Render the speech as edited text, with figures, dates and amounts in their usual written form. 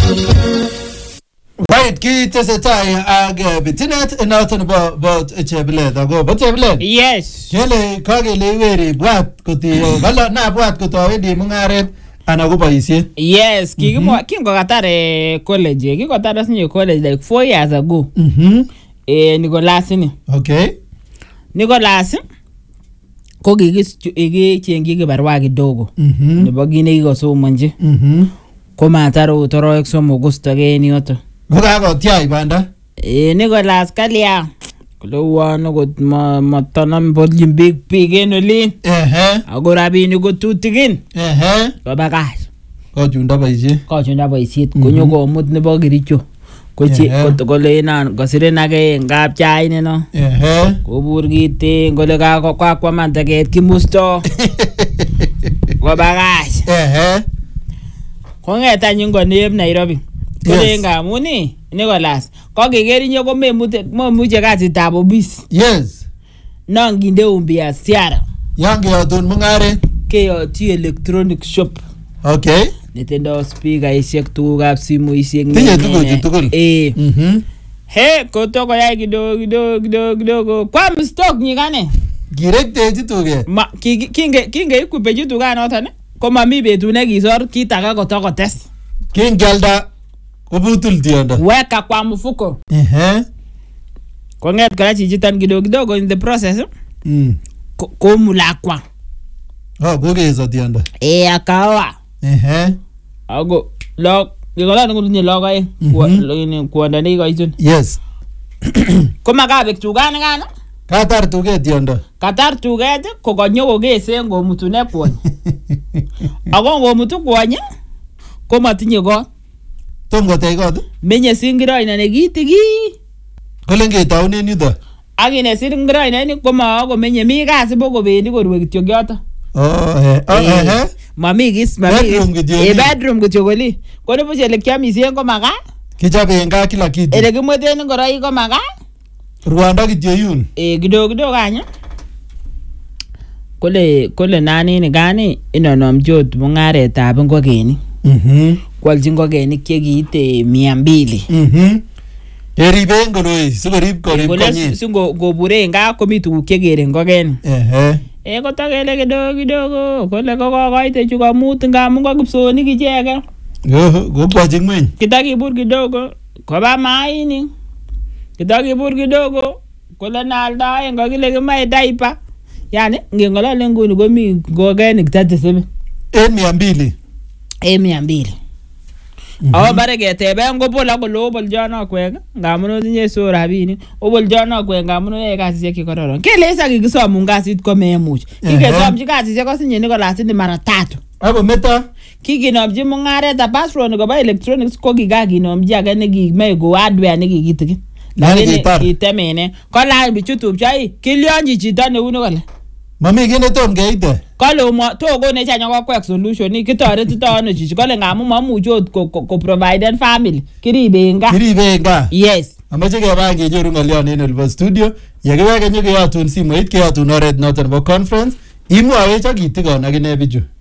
Right, kitesetai ak bitinet noton bo Chebilet ago bo Chebilet. Yes. Kele kagele weri bwat kotiyo bala na bwat kotawendi mungaret ana ko boisiet. Yes, kingokatar college. Kingokatar asinye college like 4 years ago. Nicholas ni. Okay. Nicholas ko kichengi kibarua kidogo. Nebo gine kikosomonji. Ko matar utoroek somok kostogei yoto. Kokakotyai banda. Nicholas Kalia. Kulowano got matanam bodlim big en olin. Ako rabinik ko tutikin. Kobakach. Kochunda boisiet. Konyo komut nebo Kericho. Kole nan kosiren age ngap chai neno. Kobur kiten kole kakwaman taget kimusto. Kobakach. Kongeta nyingo neb Nairobi. Kole ngamuni Nicholas kokegeri nyo ko memuche kasitab obis. Yes. Nanginde umbia siara. Yange yotun mungaret. Keyoti electronic shop. Okay. Nintendo speaker isiek tugukab simoisiek. Tinye tuguchu tugul. He kotoko yai kidogo. Kwa stock nyigane. Kirektechi tuget. Kinge ikupechi tuganoton ko mami betut ne kisor kitaka kotokotes. Kingyalda kobutul tiondo. Weka kwa mfuko. Konget kora chichitan kidogo in the process. Ko mulakwa. Kokeso tiondo. Akawa. Ago log ngolani kunye logoe kuonda ni koitun. Yes. Koma kabek tugani kana? Katar tuget tiondo. Katar tuget ko konyo kokese ngomutune kwony. Ago ngomutu kwony ko matinye kot. Tongo tei kot. Menye singiro ina negitigi. Kole ngetaunen yuto. Agine singiro ina ni ko ko menye mi kasi boko bendi korwe kityo yoto. Mami bedroom kityo koli. Kono buche le kiamisien ko maka. Kichabe nga kila kitu. Ele kimweten ngoroi ko maka. Rwanda kityo yun. Kidogo kanya. Kole nani ni gani inonom jot mungaretab ngokenik. Kwalji ngokenik chekiite 200. Eriben koroi sikorib konyi. Singo gobure nga komi tuguk chekere ngokenik. Kotokele kidogo kole kokoite chu komut ngamun ko kipsonik icheken. Kopwachi ngweny. Kitakibur kidogo koba maini. Kitakibur kidogo kole naldaen kokile kimae diaper. Yani ngengolole nguni komi ngokenik 37. 200. 200. Awo bare keteben ngopola kolo oboljono kwek ngamun otinye so rabinik oboljono kwek ngamun oyae kasisiek chekororon. Kelesa kikisomun kasit ko memuch. Kikesomchi kasisiek kosinye Nicholas ni mara 3. Ako meta kikinomchi mungaret apart from kobo electronics ko kikakinomchi age nekimei ko hardware nekikitikin. Lakini kitemene kola bichu tupchai kilionji chito neu Nicholas. Mami kine tom keite. Kole mo to go ne chanya ko quick solution ni kitoretito ano chichi kole ngamu mamuchi ot ko provide family kiribe nga. Yes. Amache keba ngenyoru ngolion en Elvo studio yekiweke nyokeyotun simoit keyotun oret noton bo conference imwawech ak itikon akine bichu.